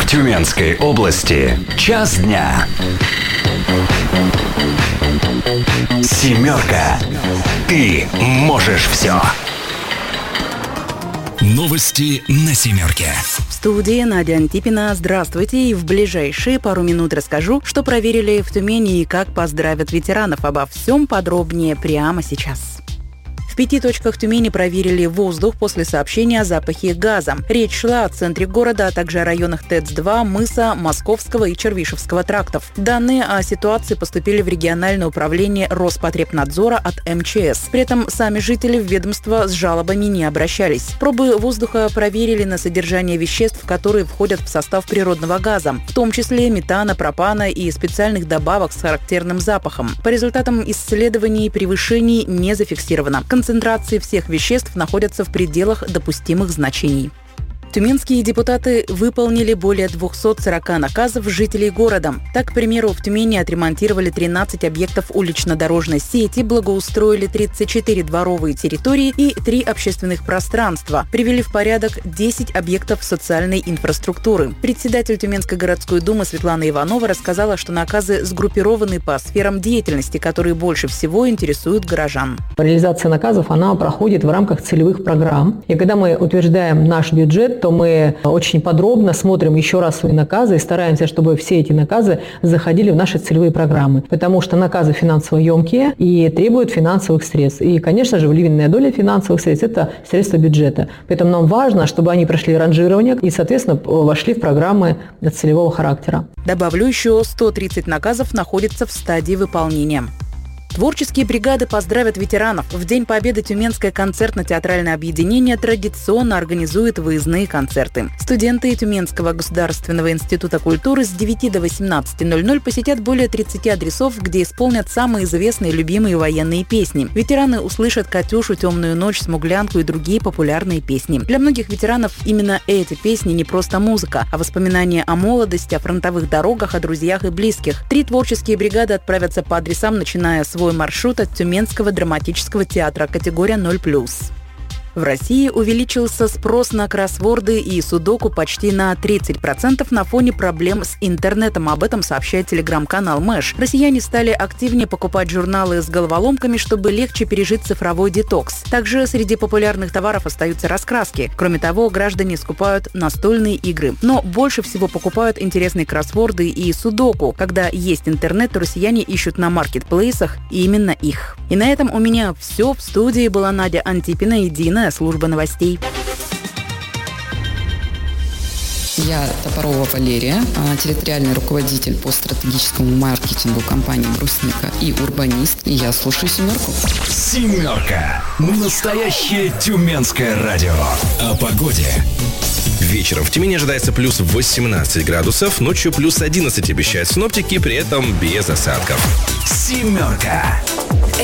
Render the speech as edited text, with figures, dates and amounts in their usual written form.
Тюменской области. Час дня. Семерка. Ты можешь все. Новости на семерке. В студии Надя Антипина. Здравствуйте. И в ближайшие пару минут расскажу, что проверили в Тюмени и как поздравят ветеранов. Обо всем подробнее прямо сейчас. В 5 точках Тюмени проверили воздух после сообщения о запахе газа. Речь шла о центре города, а также о районах ТЭЦ-2, Мыса, Московского и Червишевского трактов. Данные о ситуации поступили в региональное управление Роспотребнадзора от МЧС. При этом сами жители в ведомство с жалобами не обращались. Пробы воздуха проверили на содержание веществ, которые входят в состав природного газа, в том числе метана, пропана и специальных добавок с характерным запахом. По результатам исследований превышений не зафиксировано. Концентрации всех веществ находятся в пределах допустимых значений. Тюменские депутаты выполнили более 240 наказов жителей города. Так, к примеру, в Тюмени отремонтировали 13 объектов улично-дорожной сети, благоустроили 34 дворовые территории и 3 общественных пространства, привели в порядок 10 объектов социальной инфраструктуры. Председатель Тюменской городской думы Светлана Иванова рассказала, что наказы сгруппированы по сферам деятельности, которые больше всего интересуют горожан. Реализация наказов, она проходит в рамках целевых программ. И когда мы утверждаем наш бюджет, то мы очень подробно смотрим еще раз свои наказы и стараемся, чтобы все эти наказы заходили в наши целевые программы. Потому что наказы финансово емкие и требуют финансовых средств. И, конечно же, львиная доля финансовых средств – это средства бюджета. Поэтому нам важно, чтобы они прошли ранжирование и, соответственно, вошли в программы целевого характера. Добавлю, еще 130 наказов находятся в стадии выполнения. Творческие бригады поздравят ветеранов. В День Победы Тюменское концертно-театральное объединение традиционно организует выездные концерты. Студенты Тюменского государственного института культуры с 9 до 18:00 посетят более 30 адресов, где исполнят самые известные и любимые военные песни. Ветераны услышат «Катюшу», «Темную ночь», «Смуглянку» и другие популярные песни. Для многих ветеранов именно эти песни не просто музыка, а воспоминания о молодости, о фронтовых дорогах, о друзьях и близких. 3 творческие бригады отправятся по адресам, начиная с свой маршрут от Тюменского драматического театра, категория 0+. В России увеличился спрос на кроссворды и судоку почти на 30% на фоне проблем с интернетом. Об этом сообщает телеграм-канал Мэш. Россияне стали активнее покупать журналы с головоломками, чтобы легче пережить цифровой детокс. Также среди популярных товаров остаются раскраски. Кроме того, граждане скупают настольные игры. Но больше всего покупают интересные кроссворды и судоку. Когда есть интернет, то россияне ищут на маркетплейсах именно их. И на этом у меня все. В студии была Надя Антипина и Дина, служба новостей. Я Топорова Валерия, территориальный руководитель по стратегическому маркетингу компании «Брусника» и урбанист. И я слушаю «Семерку». Семерка. Настоящее тюменское радио. О погоде. Вечером в Тюмени ожидается плюс 18 градусов, ночью плюс 11 обещают синоптики, при этом без осадков. Семерка.